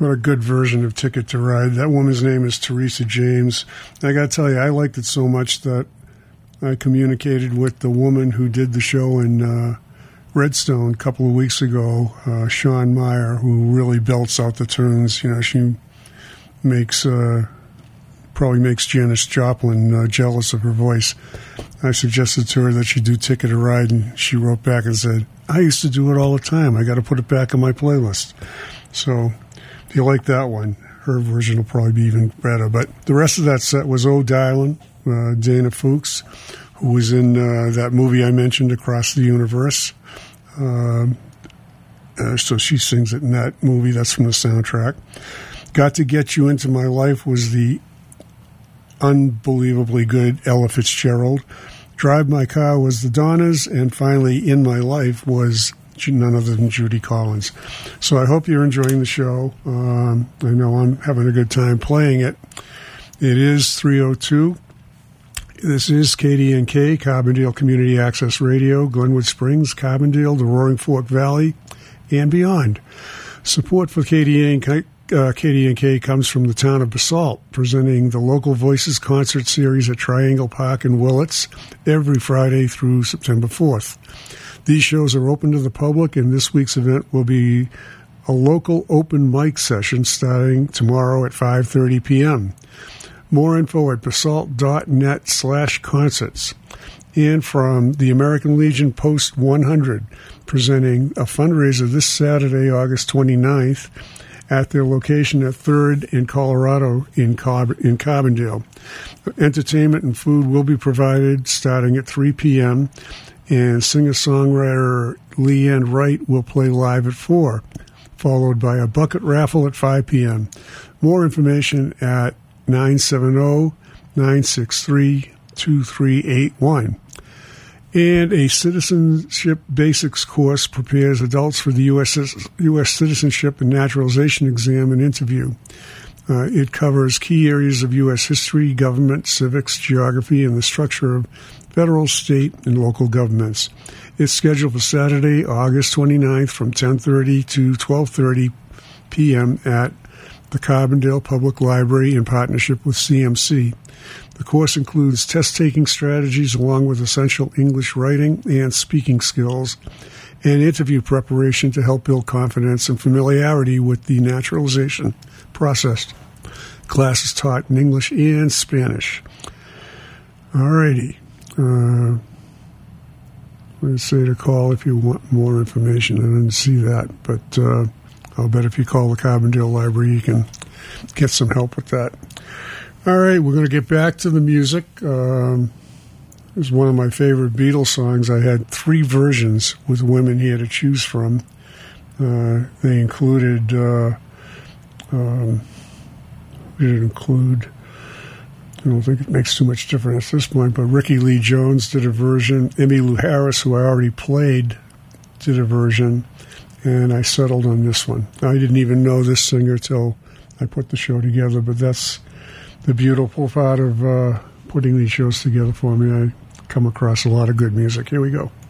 What a good version of Ticket to Ride. That woman's name is Teresa James. I got to tell you, I liked it so much that I communicated with the woman who did the show in Redstone a couple of weeks ago, Sean Meyer, who really belts out the tunes. You know, she makes probably makes Janis Joplin jealous of her voice. I suggested to her that she do Ticket to Ride, and she wrote back and said, I used to do it all the time. I got to put it back on my playlist. So if you like that one, her version will probably be even better. But the rest of that set was O'Dylan, Dana Fuchs, who was in that movie I mentioned, Across the Universe. So she sings it in that movie. That's from the soundtrack. Got to Get You Into My Life was the unbelievably good Ella Fitzgerald. Drive My Car was the Donnas. And finally, In My Life was none other than Judy Collins. So I hope you're enjoying the show. I know I'm having a good time playing it. It is 3:02. This is KDNK, Carbondale Community Access Radio, Glenwood Springs, Carbondale, the Roaring Fork Valley, and beyond. Support for KDNK comes from the town of Basalt, presenting the Local Voices concert series at Triangle Park in Willits every Friday through September 4th. These shows are open to the public, and this week's event will be a local open mic session starting tomorrow at 5:30 p.m. More info at basalt.net/concerts. And from the American Legion Post 100, presenting a fundraiser this Saturday, August 29th, at their location at 3rd in Colorado in Carbondale. Entertainment and food will be provided starting at 3 p.m., and singer-songwriter Leanne Wright will play live at 4, followed by a bucket raffle at 5 p.m. More information at 970-963-2381. And a Citizenship Basics course prepares adults for the U.S. Citizenship and Naturalization exam and interview. It covers key areas of U.S. history, government, civics, geography, and the structure of federal, state, and local governments. It's scheduled for Saturday, August 29th from 10:30 to 12:30 p.m. at the Carbondale Public Library in partnership with CMC. The course includes test-taking strategies along with essential English writing and speaking skills and interview preparation to help build confidence and familiarity with the naturalization process. Class is taught in English and Spanish. All righty. Let's say to call if you want more information. I didn't see that, but I'll bet if you call the Carbondale Library, you can get some help with that. All right, we're going to get back to the music. It's one of my favorite Beatles songs. I had 3 versions with women here to choose from. They included, I don't think it makes too much difference at this point, but Ricky Lee Jones did a version. Emmylou Harris, who I already played, did a version, and I settled on this one. I didn't even know this singer till I put the show together, but that's the beautiful part of putting these shows together for me. I come across a lot of good music. Here we go.